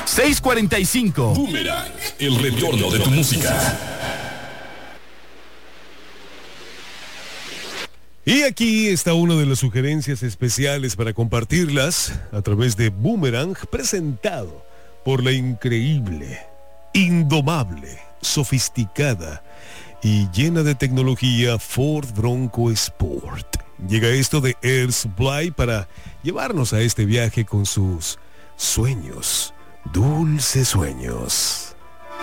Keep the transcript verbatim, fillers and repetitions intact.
seis cuarenta y cinco. Boomerang, el retorno de tu música. Y aquí está una de las sugerencias especiales para compartirlas a través de Boomerang, presentado por la increíble, indomable, sofisticada y llena de tecnología Ford Bronco Sport. Llega esto de Air Supply para llevarnos a este viaje con sus sueños, dulces sueños.